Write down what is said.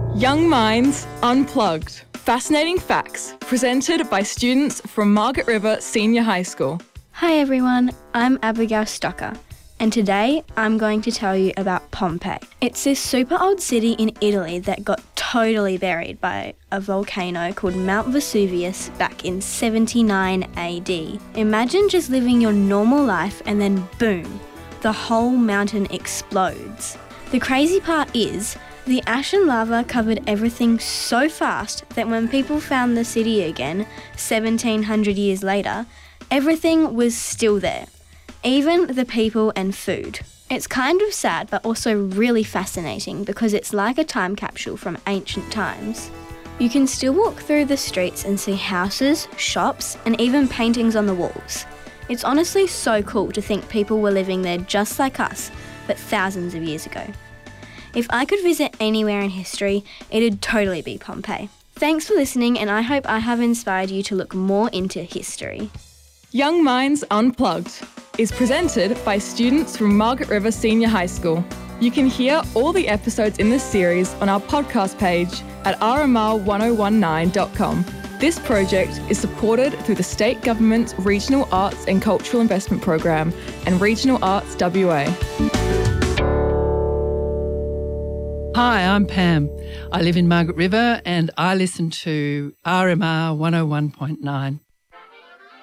Young Minds Unplugged. Fascinating facts presented by students from Margaret River Senior High School. Hi everyone, I'm Abigail Stocker, and today I'm going to tell you about Pompeii. It's this super old city in Italy that got totally buried by a volcano called Mount Vesuvius back in 79 AD. Imagine just living your normal life and then boom, the whole mountain explodes. The crazy part is, the ash and lava covered everything so fast that when people found the city again, 1700 years later, everything was still there, even the people and food. It's kind of sad but also really fascinating because it's like a time capsule from ancient times. You can still walk through the streets and see houses, shops, and even paintings on the walls. It's honestly so cool to think people were living there just like us, but thousands of years ago. If I could visit anywhere in history, it'd totally be Pompeii. Thanks for listening, and I hope I have inspired you to look more into history. Young Minds Unplugged is presented by students from Margaret River Senior High School. You can hear all the episodes in this series on our podcast page at rmr1019.com. This project is supported through the State Government's Regional Arts and Cultural Investment Program and Regional Arts WA. Hi, I'm Pam. I live in Margaret River and I listen to RMR 101.9.